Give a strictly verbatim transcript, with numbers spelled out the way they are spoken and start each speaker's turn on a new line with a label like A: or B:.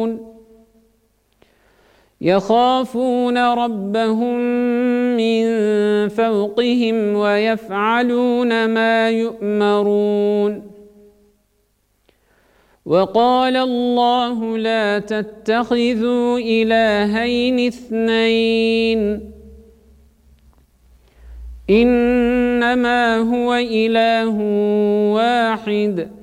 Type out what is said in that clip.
A: يخافون ربهم من فوقهم ويفعلون ما يؤمرون وقال الله لا تتخذوا إلهين اثنين إنما هو إله واحد